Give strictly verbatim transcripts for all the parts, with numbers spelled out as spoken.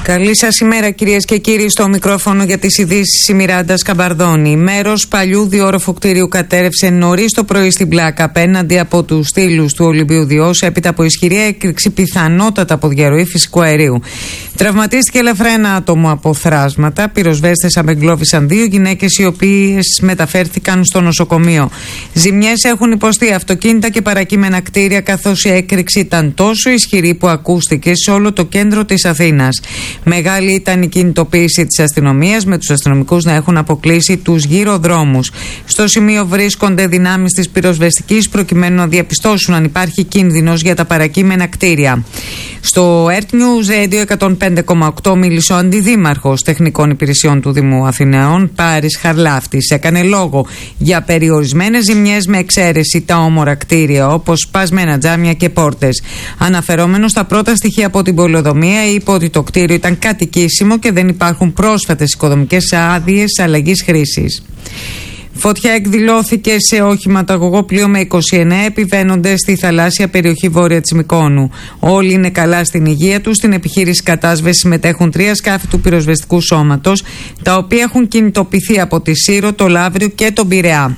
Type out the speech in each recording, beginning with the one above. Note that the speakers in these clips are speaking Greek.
Καλή σας ημέρα, κυρίες και κύριοι. Στο μικρόφωνο για τις ειδήσεις η Μιράντα Σκαμπαρδόνη. Μέρος παλιού διόροφου κτηρίου κατέρευσε νωρίς το πρωί στην Πλάκα απέναντι από τους στήλους του Ολυμπίου Διός, έπειτα από ισχυρή έκρηξη πιθανότατα από διαρροή φυσικού αερίου. Τραυματίστηκε ελαφρά ένα άτομο από θράσματα. Πυροσβέστες απεγκλώβησαν δύο γυναίκες, οι οποίες μεταφέρθηκαν στο νοσοκομείο. Ζημιές έχουν υποστεί αυτοκίνητα και παρακείμενα κτίρια, καθώς η έκρηξη ήταν τόσο ισχυρή που ακούστηκε σε όλο το κέντρο της Αθήνας. Μεγάλη ήταν η κινητοποίηση της αστυνομίας, με τους αστυνομικούς να έχουν αποκλείσει τους γύρω δρόμους. Στο σημείο βρίσκονται δυνάμεις της πυροσβεστικής προκειμένου να διαπιστώσουν αν υπάρχει κίνδυνος για τα παρακείμενα κτίρια. Στο Earth News Radio εκατόν πέντε κόμμα οκτώ μίλησε ο αντιδήμαρχος τεχνικών υπηρεσιών του Δήμου Αθηναίων, Πάρης Χαρλάφτης. Έκανε λόγο για περιορισμένες ζημιές με εξαίρεση τα όμορα κτίρια, όπως σπασμένα τζάμια και πόρτες. Αναφερόμενος στα πρώτα στοιχεία από την πολεοδομία, είπε ότι το κτίριο ήταν κατοικήσιμο και δεν υπάρχουν πρόσφατες οικοδομικές άδειες αλλαγής χρήσης. Φωτιά εκδηλώθηκε σε οχηματαγωγό πλοίο με είκοσι εννέα επιβαίνοντες στη θαλάσσια περιοχή βόρεια της Μυκόνου. Όλοι είναι καλά στην υγεία τους. Στην επιχείρηση κατάσβεσης συμμετέχουν τρία σκάφη του πυροσβεστικού σώματος, τα οποία έχουν κινητοποιηθεί από τη Σύρο, το Λαύριο και τον Πειραιά.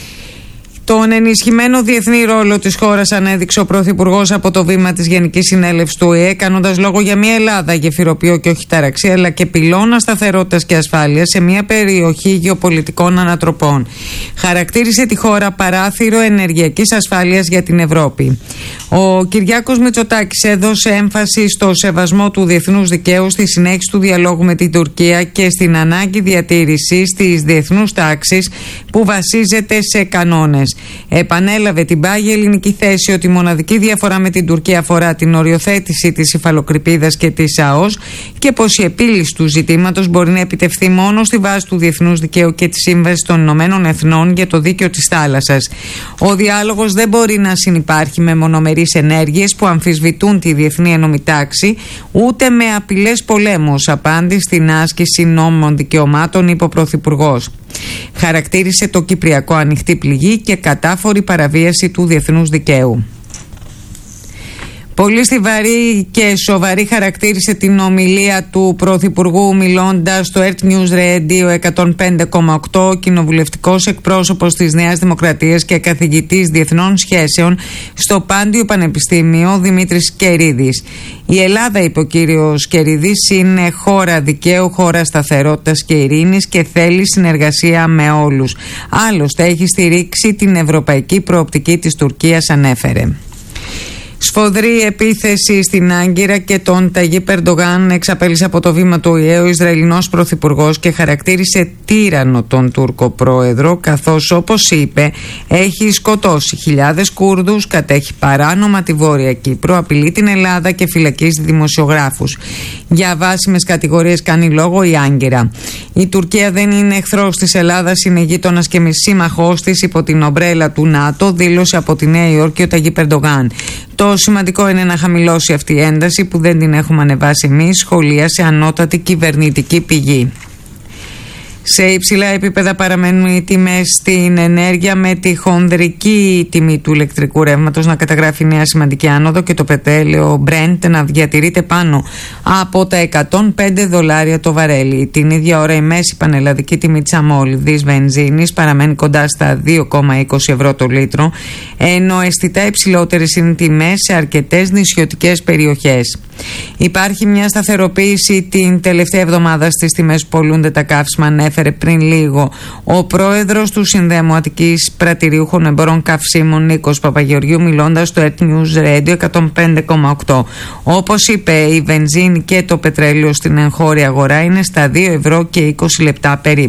Τον ενισχυμένο διεθνή ρόλο της χώρας ανέδειξε ο Πρωθυπουργός από το βήμα της Γενικής Συνέλευσης του Ο Ε Ε, κάνοντας λόγο για μια Ελλάδα γεφυροποιό και όχι τάραξη, αλλά και πυλώνα σταθερότητας και ασφάλειας σε μια περιοχή γεωπολιτικών ανατροπών. Χαρακτήρισε τη χώρα παράθυρο ενεργειακής ασφάλειας για την Ευρώπη. Ο Κυριάκος Μητσοτάκης έδωσε έμφαση στο σεβασμό του διεθνούς δικαίου, στη συνέχιση του διαλόγου με την Τουρκία και στην ανάγκη διατήρησης της διεθνούς τάξης που βασίζεται σε κανόνες. Επανέλαβε την πάγια ελληνική θέση ότι η μοναδική διαφορά με την Τουρκία αφορά την οριοθέτηση της υφαλοκρηπίδας και της ΑΟΣ και πως η επίλυση του ζητήματος μπορεί να επιτευχθεί μόνο στη βάση του διεθνούς δικαίου και της Σύμβασης των Ηνωμένων Εθνών για το δίκαιο της θάλασσας. Ο διάλογος δεν μπορεί να συνυπάρχει με μονομερείς ενέργειες που αμφισβητούν τη διεθνή ενόμη τάξη, ούτε με απειλές πολέμου, απάντη στην άσκηση νόμων δικαιωμάτων, είπε ο Πρωθυπουργός. Χαρακτήρισε το Κυπριακό ανοιχτή πληγή και κατάφορη παραβίαση του διεθνούς δικαίου. Πολύ στιβαρή και σοβαρή χαρακτήρισε την ομιλία του Πρωθυπουργού, μιλώντας στο Earth News Radio εκατόν πέντε κόμμα οκτώ, ο κοινοβουλευτικός εκπρόσωπος της Νέας Δημοκρατίας και καθηγητής διεθνών σχέσεων στο Πάντιο Πανεπιστήμιο, Δημήτρης Κερίδης. Η Ελλάδα, είπε ο κύριος Κερίδης, είναι χώρα δικαίου, χώρα σταθερότητας και ειρήνης και θέλει συνεργασία με όλους. Άλλωστε έχει στηρίξει την ευρωπαϊκή προοπτική της Τουρκίας, ανέφερε. Σφοδρή επίθεση στην Άγκυρα και τον Ταγίπ Ερντογάν εξαπέλυσε από το βήμα του Ο Ε Ε ο Ισραηλινός Πρωθυπουργός και χαρακτήρισε τύραννο τον Τούρκο πρόεδρο, καθώς, όπως είπε, έχει σκοτώσει χιλιάδες Κούρδους, κατέχει παράνομα τη Βόρεια Κύπρο, απειλεί την Ελλάδα και φυλακίζει δημοσιογράφους. Για βάσιμες κατηγορίες κάνει λόγο η Άγκυρα. Η Τουρκία δεν είναι εχθρός της Ελλάδας, είναι γείτονας και σύμμαχός της υπό την ομπρέλα του ΝΑΤΟ, δήλωσε από τη Νέα Υόρκη ο Ταγίπ Ερντογάν. Το σημαντικό είναι να χαμηλώσει αυτή η ένταση που δεν την έχουμε ανεβάσει εμείς, σχολίασε ανώτατη κυβερνητική πηγή. Σε υψηλά επίπεδα παραμένουν οι τιμές στην ενέργεια, με τη χονδρική τιμή του ηλεκτρικού ρεύματος να καταγράφει νέα σημαντική άνοδο και το πετρέλαιο Brent να διατηρείται πάνω από τα εκατόν πέντε δολάρια το βαρέλι. Την ίδια ώρα η μέση πανελλαδική τιμή της αμόλυβδης βενζίνης παραμένει κοντά στα δύο κόμμα είκοσι ευρώ το λίτρο, ενώ αισθητά υψηλότερες είναι τιμές σε αρκετές νησιωτικές περιοχές. Υπάρχει μια σταθεροποίηση την τελευταία εβδομάδα στις τιμές που πολλούνται τα καύσιμα, ανέφερε πριν λίγο ο πρόεδρος του Συνδέμου Αττικής Πρατηριούχων Εμπορών Καυσίμων, Νίκος Παπαγεωργίου, μιλώντας στο Earth News Radio εκατόν πέντε κόμμα οκτώ. Όπως είπε, η βενζίνη και το πετρέλαιο στην εγχώρια αγορά είναι στα δύο ευρώ και είκοσι λεπτά περίπου.